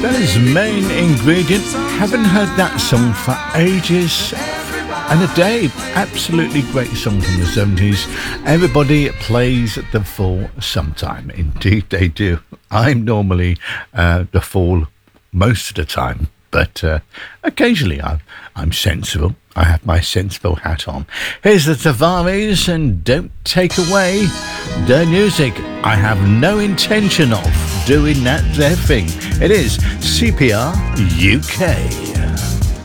His main ingredient. Haven't heard that song for ages and a day. Absolutely great song from the 70s. Everybody plays the Fall sometime. Indeed they do. I'm normally the Fall most of the time, but occasionally I'm sensible. I have my sensible hat on. Here's the Tavares and Don't Take Away the Music. I have no intention of doing that there thing. It is CPR UK.